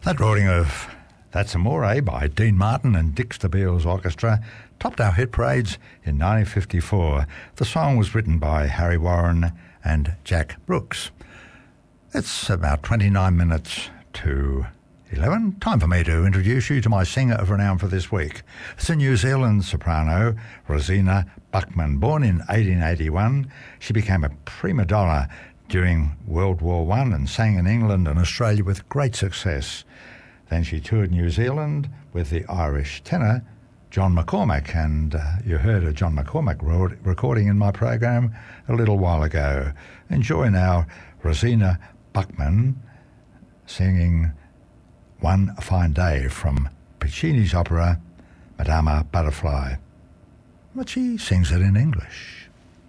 That recording of That's Amore by Dean Martin and Dick Stabile's orchestra topped our hit parades in 1954. The song was written by Harry Warren and Jack Brooks. It's about 29 minutes to 11. Time for me to introduce you to my singer of renown for this week. It's a New Zealand soprano, Rosina Buckman. Born in 1881, she became a prima donna during World War I and sang in England and Australia with great success. Then she toured New Zealand with the Irish tenor John McCormack, and you heard a John McCormack recording in my program a little while ago. Enjoy now Rosina Buckman singing One Fine Day from Puccini's opera Madama Butterfly. But she sings it in English.